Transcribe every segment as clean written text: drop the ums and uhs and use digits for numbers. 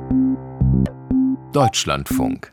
Deutschlandfunk.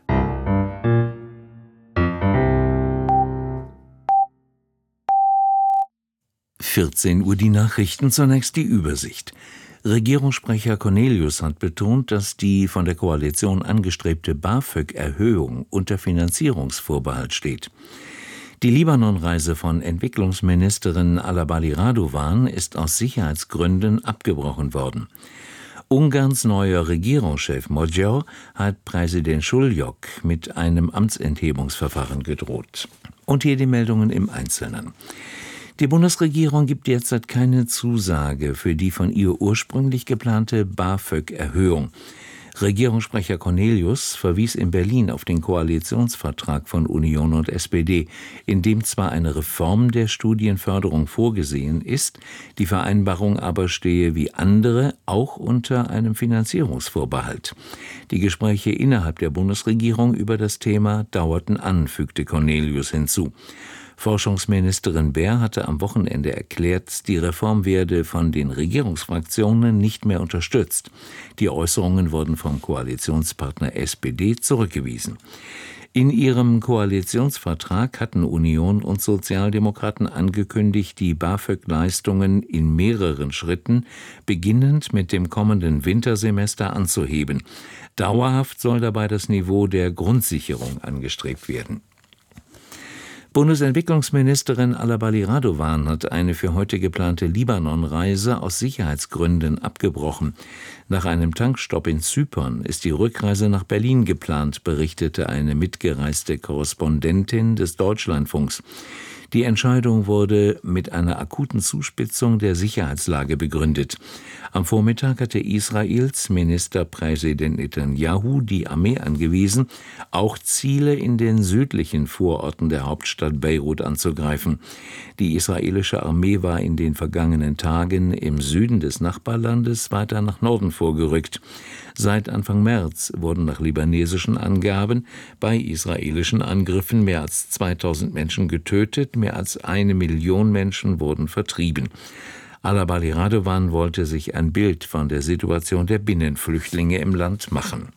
Uhr die Nachrichten, zunächst die Übersicht. Regierungssprecher Cornelius hat betont, dass die von der Koalition angestrebte BAföG-Erhöhung unter Finanzierungsvorbehalt steht. Die Libanon-Reise von Entwicklungsministerin Alabali Radovan ist aus Sicherheitsgründen abgebrochen worden. Ungarns neuer Regierungschef Magyar hat Präsident Schuljuk mit einem Amtsenthebungsverfahren gedroht. Und hier die Meldungen im Einzelnen. Die Bundesregierung gibt derzeit keine Zusage für die von ihr ursprünglich geplante BAföG-Erhöhung. Regierungssprecher Cornelius verwies in Berlin auf den Koalitionsvertrag von Union und SPD, in dem zwar eine Reform der Studienförderung vorgesehen ist, die Vereinbarung aber stehe wie andere auch unter einem Finanzierungsvorbehalt. Die Gespräche innerhalb der Bundesregierung über das Thema dauerten an, fügte Cornelius hinzu. Forschungsministerin Baer hatte am Wochenende erklärt, die Reform werde von den Regierungsfraktionen nicht mehr unterstützt. Die Äußerungen wurden vom Koalitionspartner SPD zurückgewiesen. In ihrem Koalitionsvertrag hatten Union und Sozialdemokraten angekündigt, die BAföG-Leistungen in mehreren Schritten, beginnend mit dem kommenden Wintersemester, anzuheben. Dauerhaft soll dabei das Niveau der Grundsicherung angestrebt werden. Bundesentwicklungsministerin Alabali Radovan hat eine für heute geplante Libanon-Reise aus Sicherheitsgründen abgebrochen. Nach einem Tankstopp in Zypern ist die Rückreise nach Berlin geplant, berichtete eine mitgereiste Korrespondentin des Deutschlandfunks. Die Entscheidung wurde mit einer akuten Zuspitzung der Sicherheitslage begründet. Am Vormittag hatte Israels Ministerpräsident Netanyahu die Armee angewiesen, auch Ziele in den südlichen Vororten der Hauptstadt Beirut anzugreifen. Die israelische Armee war in den vergangenen Tagen im Süden des Nachbarlandes weiter nach Norden vorgerückt. Seit Anfang März wurden nach libanesischen Angaben bei israelischen Angriffen mehr als 2000 Menschen getötet, mehr als 1 Million Menschen wurden vertrieben. Alabali Radovan wollte sich ein Bild von der Situation der Binnenflüchtlinge im Land machen.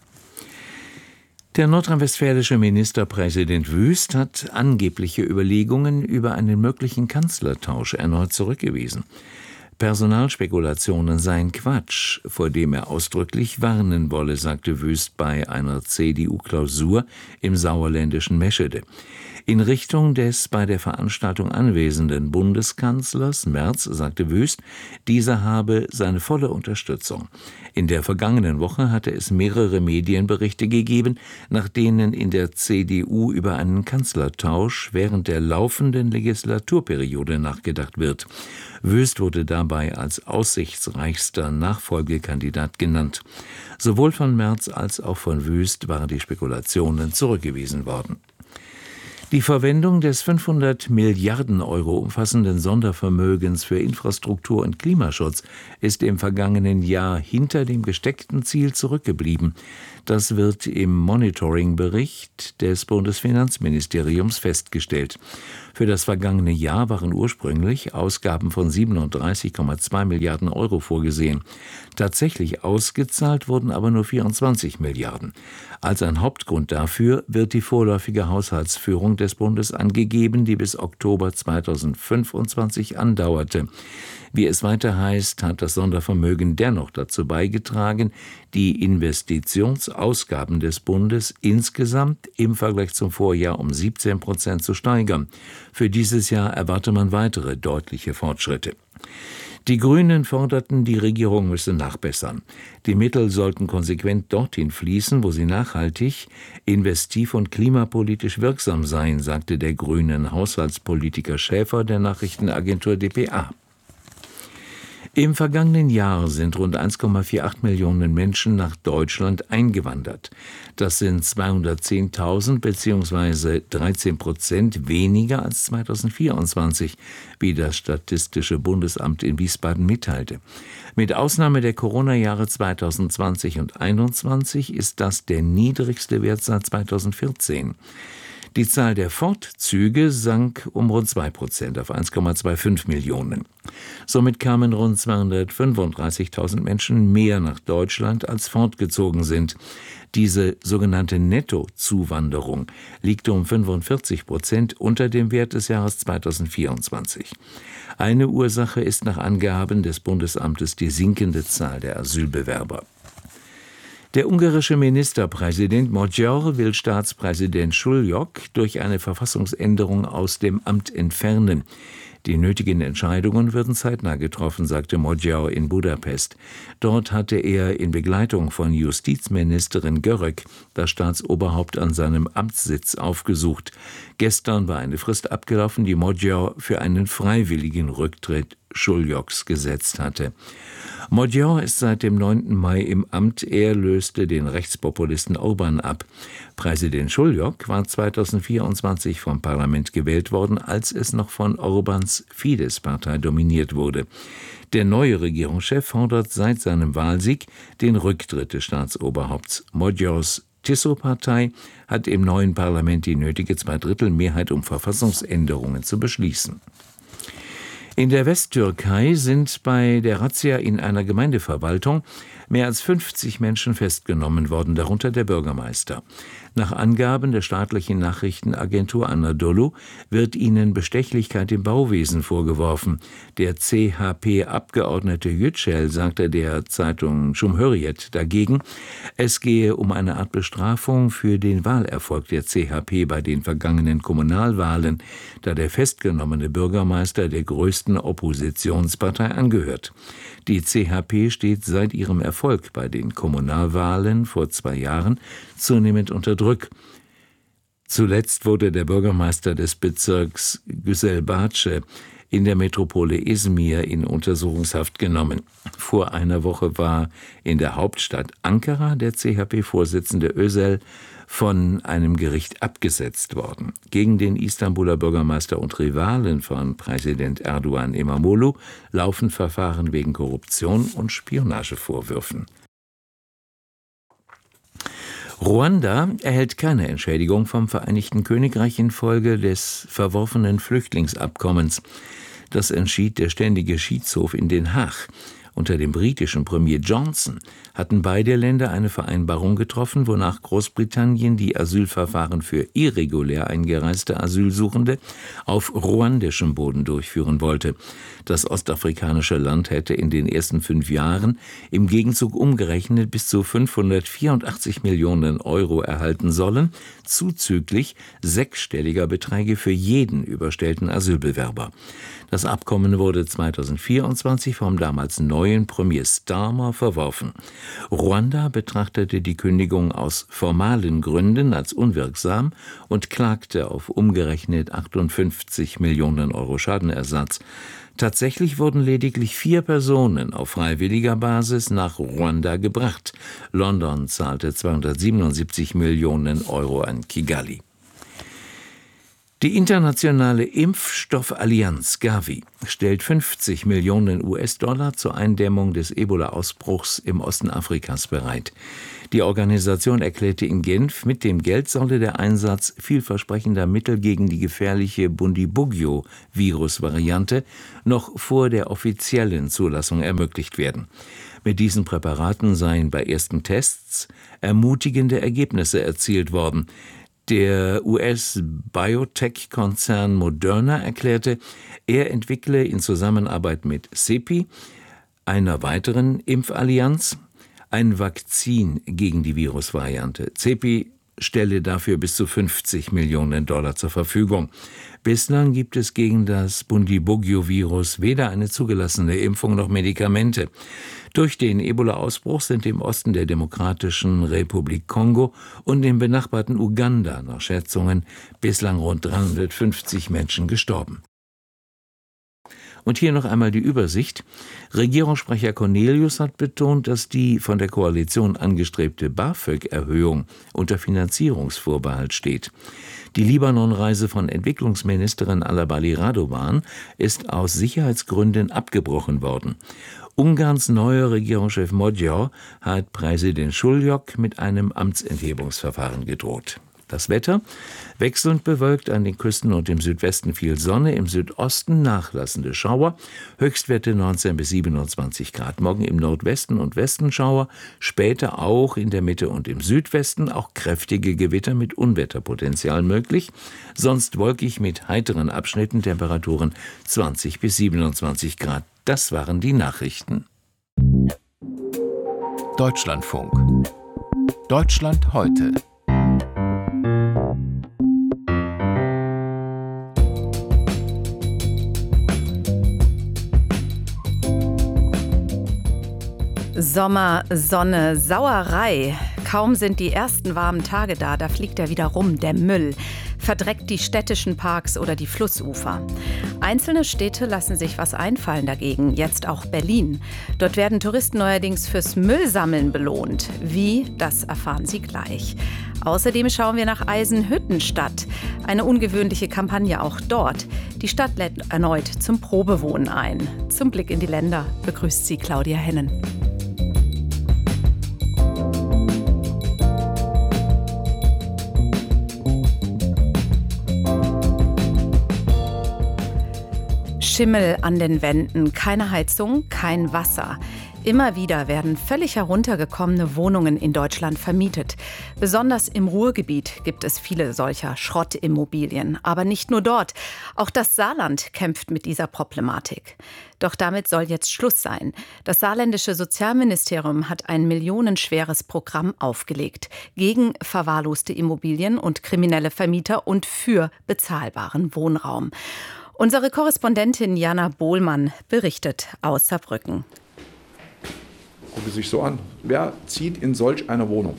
Der nordrhein-westfälische Ministerpräsident Wüst hat angebliche Überlegungen über einen möglichen Kanzlertausch erneut zurückgewiesen. Personalspekulationen seien Quatsch, vor dem er ausdrücklich warnen wolle, sagte Wüst bei einer CDU-Klausur im sauerländischen Meschede. In Richtung des bei der Veranstaltung anwesenden Bundeskanzlers Merz sagte Wüst, dieser habe seine volle Unterstützung. In der vergangenen Woche hatte es mehrere Medienberichte gegeben, nach denen in der CDU über einen Kanzlertausch während der laufenden Legislaturperiode nachgedacht wird. Wüst wurde dabei als aussichtsreichster Nachfolgekandidat genannt. Sowohl von Merz als auch von Wüst waren die Spekulationen zurückgewiesen worden. Die Verwendung des 500 Milliarden Euro umfassenden Sondervermögens für Infrastruktur und Klimaschutz ist im vergangenen Jahr hinter dem gesteckten Ziel zurückgeblieben. Das wird im Monitoring-Bericht des Bundesfinanzministeriums festgestellt. Für das vergangene Jahr waren ursprünglich Ausgaben von 37,2 Milliarden Euro vorgesehen. Tatsächlich ausgezahlt wurden aber nur 24 Milliarden. Als ein Hauptgrund dafür wird die vorläufige Haushaltsführung des Bundes angegeben, die bis Oktober 2025 andauerte. Wie es weiter heißt, hat das Sondervermögen dennoch dazu beigetragen, die Investitionsausgaben des Bundes insgesamt im Vergleich zum Vorjahr um 17% zu steigern. Für dieses Jahr erwarte man weitere deutliche Fortschritte. Die Grünen forderten, die Regierung müsse nachbessern. Die Mittel sollten konsequent dorthin fließen, wo sie nachhaltig, investiv und klimapolitisch wirksam seien, sagte der grünen Haushaltspolitiker Schäfer der Nachrichtenagentur dpa. Im vergangenen Jahr sind rund 1,48 Millionen Menschen nach Deutschland eingewandert. Das sind 210.000 bzw. 13% weniger als 2024, wie das Statistische Bundesamt in Wiesbaden mitteilte. Mit Ausnahme der Corona-Jahre 2020 und 2021 ist das der niedrigste Wert seit 2014. Die Zahl der Fortzüge sank um rund 2% auf 1,25 Millionen. Somit kamen rund 235.000 Menschen mehr nach Deutschland, als fortgezogen sind. Diese sogenannte Nettozuwanderung liegt um 45% unter dem Wert des Jahres 2024. Eine Ursache ist nach Angaben des Bundesamtes die sinkende Zahl der Asylbewerber. Der ungarische Ministerpräsident Magyar will Staatspräsident Schullyok durch eine Verfassungsänderung aus dem Amt entfernen. Die nötigen Entscheidungen würden zeitnah getroffen, sagte Magyar in Budapest. Dort hatte er in Begleitung von Justizministerin Görög das Staatsoberhaupt an seinem Amtssitz aufgesucht. Gestern war eine Frist abgelaufen, die Magyar für einen freiwilligen Rücktritt Schulyoks gesetzt hatte. Magyar ist seit dem 9. Mai im Amt. Er löste den Rechtspopulisten Orbán ab. Präsident Schullyok war 2024 vom Parlament gewählt worden, als es noch von Orbáns Fidesz-Partei dominiert wurde. Der neue Regierungschef fordert seit seinem Wahlsieg den Rücktritt des Staatsoberhaupts. Magyars Tiszó-Partei hat im neuen Parlament die nötige Zweidrittelmehrheit, um Verfassungsänderungen zu beschließen. In der Westtürkei sind bei der Razzia in einer Gemeindeverwaltung mehr als 50 Menschen festgenommen worden, darunter der Bürgermeister. Nach Angaben der staatlichen Nachrichtenagentur Anadolu wird ihnen Bestechlichkeit im Bauwesen vorgeworfen. Der CHP-Abgeordnete Yücel sagte der Zeitung Cumhuriyet dagegen, es gehe um eine Art Bestrafung für den Wahlerfolg der CHP bei den vergangenen Kommunalwahlen, da der festgenommene Bürgermeister der größten Oppositionspartei angehört. Die CHP steht seit ihrem Erfolg bei den Kommunalwahlen vor 2 Jahren zunehmend unter Druck. Zuletzt wurde der Bürgermeister des Bezirks Güzelbahce in der Metropole Izmir in Untersuchungshaft genommen. Vor einer Woche war in der Hauptstadt Ankara der CHP-Vorsitzende Özel von einem Gericht abgesetzt worden. Gegen den Istanbuler Bürgermeister und Rivalen von Präsident Erdogan İmamoğlu laufen Verfahren wegen Korruption und Spionagevorwürfen. Ruanda erhält keine Entschädigung vom Vereinigten Königreich infolge des verworfenen Flüchtlingsabkommens. Das entschied der Ständige Schiedshof in Den Haag. Unter dem britischen Premier Johnson hatten beide Länder eine Vereinbarung getroffen, wonach Großbritannien die Asylverfahren für irregulär eingereiste Asylsuchende auf ruandischem Boden durchführen wollte. Das ostafrikanische Land hätte in den ersten 5 Jahren im Gegenzug umgerechnet bis zu 584 Millionen Euro erhalten sollen, zuzüglich 6-stelliger Beträge für jeden überstellten Asylbewerber. Das Abkommen wurde 2024 vom damals neuen Premier Starmer verworfen. Ruanda betrachtete die Kündigung aus formalen Gründen als unwirksam und klagte auf umgerechnet 58 Millionen Euro Schadenersatz. Tatsächlich wurden lediglich 4 Personen auf freiwilliger Basis nach Ruanda gebracht. London zahlte 277 Millionen Euro an Kigali. Die internationale Impfstoffallianz Gavi stellt 50 Millionen US-Dollar zur Eindämmung des Ebola-Ausbruchs im Osten Afrikas bereit. Die Organisation erklärte in Genf, mit dem Geld solle der Einsatz vielversprechender Mittel gegen die gefährliche Bundibugyo-Virus-Variante noch vor der offiziellen Zulassung ermöglicht werden. Mit diesen Präparaten seien bei ersten Tests ermutigende Ergebnisse erzielt worden. Der US-Biotech-Konzern Moderna erklärte, er entwickle in Zusammenarbeit mit CEPI, einer weiteren Impfallianz, ein Vakzin gegen die Virusvariante. CEPI stelle dafür bis zu 50 Millionen Dollar zur Verfügung. Bislang gibt es gegen das Bundibugyo-Virus weder eine zugelassene Impfung noch Medikamente. Durch den Ebola-Ausbruch sind im Osten der Demokratischen Republik Kongo und im benachbarten Uganda nach Schätzungen bislang rund 350 Menschen gestorben. Und hier noch einmal die Übersicht. Regierungssprecher Cornelius hat betont, dass die von der Koalition angestrebte BAföG-Erhöhung unter Finanzierungsvorbehalt steht. Die Libanon-Reise von Entwicklungsministerin Alabali Radovan ist aus Sicherheitsgründen abgebrochen worden. Ungarns neuer Regierungschef Magyar hat Präsident Schullyok mit einem Amtsenthebungsverfahren gedroht. Das Wetter: wechselnd bewölkt, an den Küsten und im Südwesten viel Sonne, im Südosten nachlassende Schauer, Höchstwerte 19 bis 27 Grad. Morgen im Nordwesten und Westen Schauer, später auch in der Mitte und im Südwesten, auch kräftige Gewitter mit Unwetterpotenzial möglich, sonst wolkig mit heiteren Abschnitten, Temperaturen 20 bis 27 Grad. Das waren die Nachrichten. Deutschlandfunk. Deutschland heute. Sommer, Sonne, Sauerei. Kaum sind die ersten warmen Tage da fliegt er wieder rum, der Müll. Verdreckt die städtischen Parks oder die Flussufer. Einzelne Städte lassen sich was einfallen dagegen, jetzt auch Berlin. Dort werden Touristen neuerdings fürs Müllsammeln belohnt. Wie, das erfahren Sie gleich. Außerdem schauen wir nach Eisenhüttenstadt. Eine ungewöhnliche Kampagne auch dort. Die Stadt lädt erneut zum Probewohnen ein. Zum Blick in die Länder begrüßt sie Claudia Hennen. Schimmel an den Wänden, keine Heizung, kein Wasser. Immer wieder werden völlig heruntergekommene Wohnungen in Deutschland vermietet. Besonders im Ruhrgebiet gibt es viele solcher Schrottimmobilien. Aber nicht nur dort. Auch das Saarland kämpft mit dieser Problematik. Doch damit soll jetzt Schluss sein. Das saarländische Sozialministerium hat ein millionenschweres Programm aufgelegt. Gegen verwahrloste Immobilien und kriminelle Vermieter und für bezahlbaren Wohnraum. Unsere Korrespondentin Jana Bohlmann berichtet aus Saarbrücken. Gucken Sie sich so an. Wer zieht in solch eine Wohnung?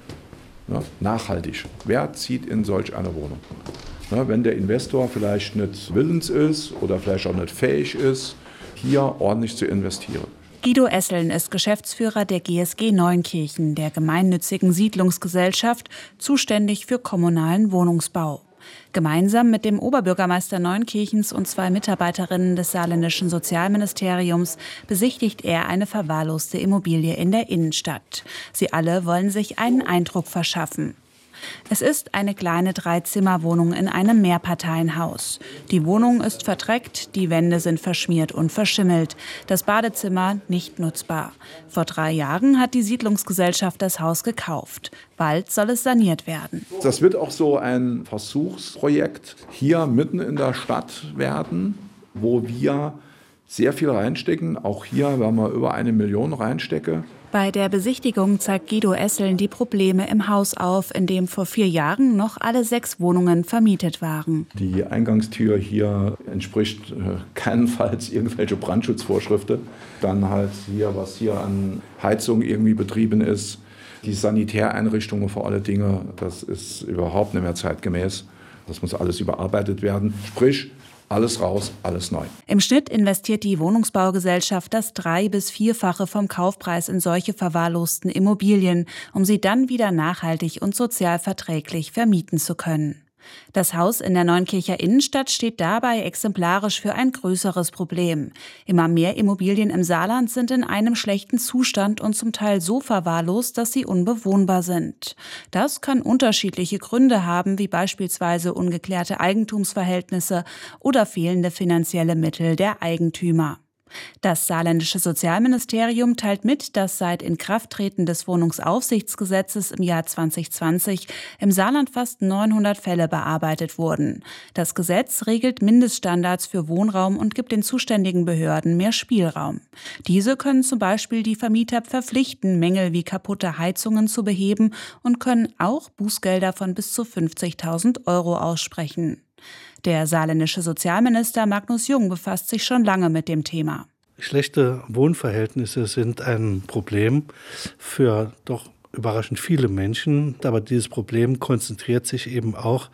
Ja, nachhaltig. Wer zieht in solch eine Wohnung? Ja, wenn der Investor vielleicht nicht willens ist oder vielleicht auch nicht fähig ist, hier ordentlich zu investieren. Guido Esseln ist Geschäftsführer der GSG Neunkirchen, der gemeinnützigen Siedlungsgesellschaft, zuständig für kommunalen Wohnungsbau. Gemeinsam mit dem Oberbürgermeister Neunkirchens und 2 Mitarbeiterinnen des saarländischen Sozialministeriums besichtigt er eine verwahrloste Immobilie in der Innenstadt. Sie alle wollen sich einen Eindruck verschaffen. Es ist eine kleine 3-Zimmer-Wohnung in einem Mehrparteienhaus. Die Wohnung ist verdreckt, die Wände sind verschmiert und verschimmelt, das Badezimmer nicht nutzbar. Vor 3 Jahren hat die Siedlungsgesellschaft das Haus gekauft. Bald soll es saniert werden. Das wird auch so ein Versuchsprojekt hier mitten in der Stadt werden, wo wir sehr viel reinstecken. Auch hier werden wir über 1 Million reinstecken. Bei der Besichtigung zeigt Guido Esseln die Probleme im Haus auf, in dem vor 4 Jahren noch alle 6 Wohnungen vermietet waren. Die Eingangstür hier entspricht keinenfalls irgendwelche Brandschutzvorschriften. Dann halt hier, was hier an Heizung irgendwie betrieben ist. Die Sanitäreinrichtungen vor alle Dinge, das ist überhaupt nicht mehr zeitgemäß. Das muss alles überarbeitet werden. Sprich, alles raus, alles neu. Im Schnitt investiert die Wohnungsbaugesellschaft das 3- bis 4-fache vom Kaufpreis in solche verwahrlosten Immobilien, um sie dann wieder nachhaltig und sozial verträglich vermieten zu können. Das Haus in der Neunkircher Innenstadt steht dabei exemplarisch für ein größeres Problem. Immer mehr Immobilien im Saarland sind in einem schlechten Zustand und zum Teil so verwahrlost, dass sie unbewohnbar sind. Das kann unterschiedliche Gründe haben, wie beispielsweise ungeklärte Eigentumsverhältnisse oder fehlende finanzielle Mittel der Eigentümer. Das saarländische Sozialministerium teilt mit, dass seit Inkrafttreten des Wohnungsaufsichtsgesetzes im Jahr 2020 im Saarland fast 900 Fälle bearbeitet wurden. Das Gesetz regelt Mindeststandards für Wohnraum und gibt den zuständigen Behörden mehr Spielraum. Diese können zum Beispiel die Vermieter verpflichten, Mängel wie kaputte Heizungen zu beheben und können auch Bußgelder von bis zu 50.000 € aussprechen. Der saarländische Sozialminister Magnus Jung befasst sich schon lange mit dem Thema. Schlechte Wohnverhältnisse sind ein Problem für doch überraschend viele Menschen. Aber dieses Problem konzentriert sich eben auch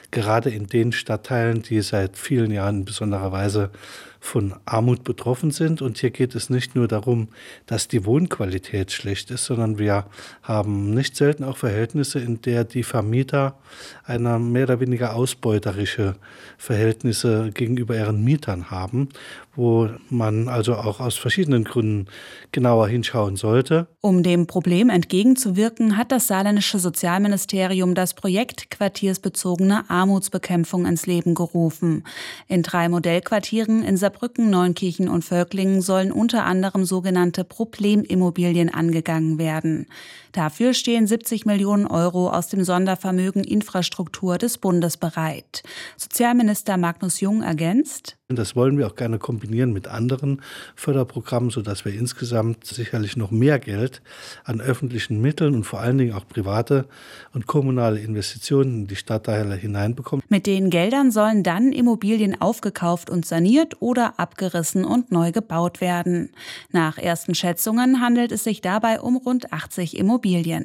gerade in den Stadtteilen, die seit vielen Jahren in besonderer Weise von Armut betroffen sind. Und hier geht es nicht nur darum, dass die Wohnqualität schlecht ist, sondern wir haben nicht selten auch Verhältnisse, in der die Vermieter eine mehr oder weniger ausbeuterische Verhältnisse gegenüber ihren Mietern haben, wo man also auch aus verschiedenen Gründen genauer hinschauen sollte. Um dem Problem entgegenzuwirken, hat das saarländische Sozialministerium das Projekt Quartiersbezogene Armutsbekämpfung ins Leben gerufen. In 3 Modellquartieren in Saarbrücken, Neunkirchen und Völklingen sollen unter anderem sogenannte Problemimmobilien angegangen werden. Dafür stehen 70 Millionen Euro aus dem Sondervermögen Infrastruktur des Bundes bereit. Sozialminister Magnus Jung ergänzt: Das wollen wir auch gerne kombinieren mit anderen Förderprogrammen, sodass wir insgesamt sicherlich noch mehr Geld an öffentlichen Mitteln und vor allen Dingen auch private und kommunale Investitionen in die Stadtteile hineinbekommen. Mit den Geldern sollen dann Immobilien aufgekauft und saniert oder abgerissen und neu gebaut werden. Nach ersten Schätzungen handelt es sich dabei um rund 80 Immobilien.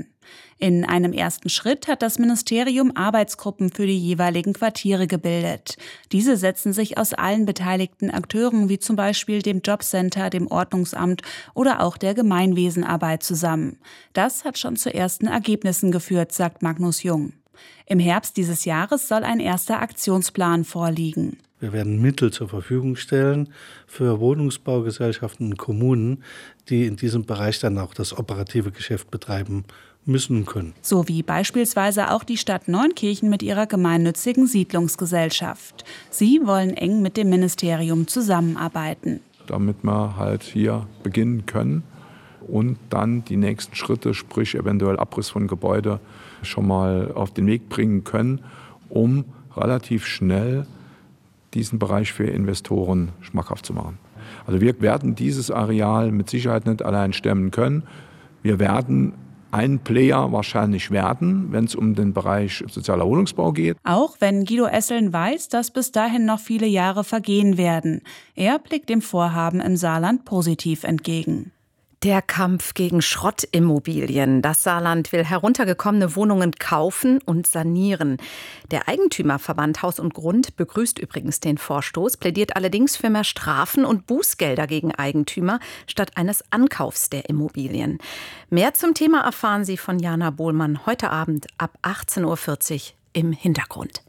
In einem ersten Schritt hat das Ministerium Arbeitsgruppen für die jeweiligen Quartiere gebildet. Diese setzen sich aus allen beteiligten Akteuren wie zum Beispiel dem Jobcenter, dem Ordnungsamt oder auch der Gemeinwesenarbeit zusammen. Das hat schon zu ersten Ergebnissen geführt, sagt Magnus Jung. Im Herbst dieses Jahres soll ein erster Aktionsplan vorliegen. Wir werden Mittel zur Verfügung stellen für Wohnungsbaugesellschaften und Kommunen, die in diesem Bereich dann auch das operative Geschäft betreiben müssen und können. So wie beispielsweise auch die Stadt Neunkirchen mit ihrer gemeinnützigen Siedlungsgesellschaft. Sie wollen eng mit dem Ministerium zusammenarbeiten. Damit wir halt hier beginnen können und dann die nächsten Schritte, sprich eventuell Abriss von Gebäude, schon mal auf den Weg bringen können, um relativ schnell diesen Bereich für Investoren schmackhaft zu machen. Also wir werden dieses Areal mit Sicherheit nicht allein stemmen können. Wir werden ein Player wahrscheinlich werden, wenn es um den Bereich sozialer Wohnungsbau geht. Auch wenn Guido Esseln weiß, dass bis dahin noch viele Jahre vergehen werden. Er blickt dem Vorhaben im Saarland positiv entgegen. Der Kampf gegen Schrottimmobilien. Das Saarland will heruntergekommene Wohnungen kaufen und sanieren. Der Eigentümerverband Haus und Grund begrüßt übrigens den Vorstoß, plädiert allerdings für mehr Strafen und Bußgelder gegen Eigentümer statt eines Ankaufs der Immobilien. Mehr zum Thema erfahren Sie von Jana Bohlmann heute Abend ab 18:40 Uhr im Hintergrund.